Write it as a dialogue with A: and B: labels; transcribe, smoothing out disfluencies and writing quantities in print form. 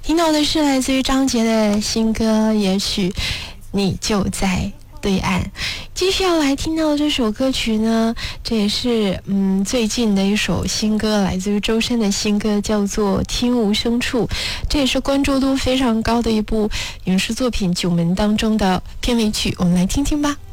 A: 听到的是来自于张杰的新歌，也许你就在对岸。继续要来听到的这首歌曲呢，这也是最近的一首新歌，来自于周深的新歌，叫做《听无声处》，这也是关注度非常高的一部影视作品《九门》当中的片尾曲，我们来听听吧。